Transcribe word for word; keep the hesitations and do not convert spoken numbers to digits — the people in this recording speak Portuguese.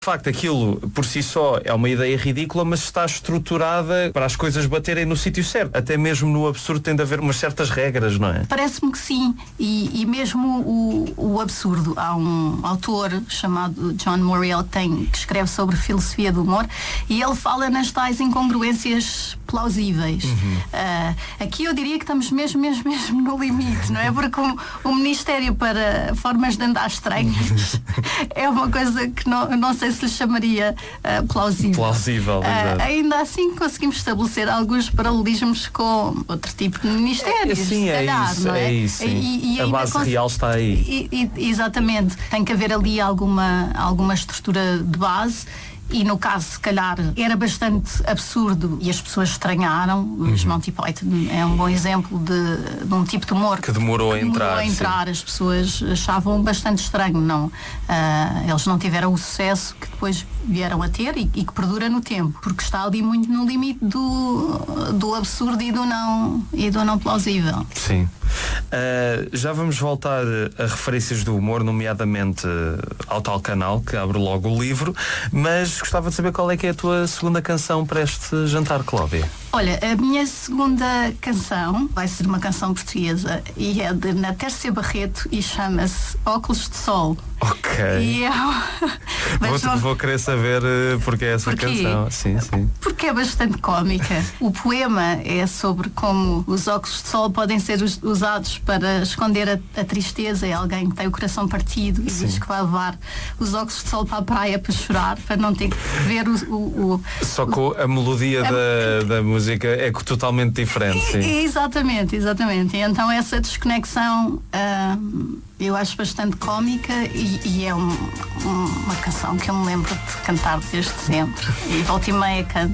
De facto, aquilo por si só é uma ideia ridícula, mas está estruturada para as coisas baterem no sítio certo. Até mesmo no absurdo tem de haver umas certas regras, não é? Parece-me que sim. E, e mesmo o, o absurdo. Há um autor chamado John Moriel que, tem, que escreve sobre filosofia do humor e ele fala nas tais incongruências plausíveis. Uhum. Uh, aqui eu diria que estamos mesmo, mesmo, mesmo no limite, não é? Porque o, o Ministério para Formas de Andar Estranhas é uma coisa que não, não sei se lhe chamaria uh, plausível. Plausível, uh, ainda assim conseguimos estabelecer alguns paralelismos com outro tipo de ministérios. É, sim, é calhar, isso, não é? é isso. E, e a base cons... real está aí. E, e, exatamente. Tem que haver ali alguma, alguma estrutura de base. E no caso, se calhar, era bastante absurdo e as pessoas estranharam. Uhum. Os Monty Python é um bom exemplo de, de um tipo de humor que demorou, que a, entrar, demorou a entrar. As pessoas achavam bastante estranho. Não, uh, eles não tiveram o sucesso que depois vieram a ter e, e que perdura no tempo, porque está ali muito no limite do, do absurdo e do não, e do não plausível. Sim. Uh, já vamos voltar a referências do humor, nomeadamente ao tal canal que abre logo o livro, mas gostava de saber qual é que é a tua segunda canção para este jantar, Cláudia. Olha, a minha segunda canção vai ser uma canção portuguesa e é de Natércia Barreto e chama-se Óculos de Sol. Ok. E eu... vou, não... vou querer saber porque é essa Porquê? canção. Sim, sim. Porque é bastante cómica. O poema é sobre como os óculos de sol podem ser us- usados para esconder a, a tristeza. É alguém que tem o coração partido e sim. diz que vai levar os óculos de sol para a praia para chorar, para não ter que ver o... o, o Só que a melodia a... da, da música é totalmente diferente. Sim. E, exatamente, exatamente. E então essa desconexão uh, eu acho bastante cómica e, e é um, um, uma canção que eu me lembro de cantar desde sempre. E volta e meia canto.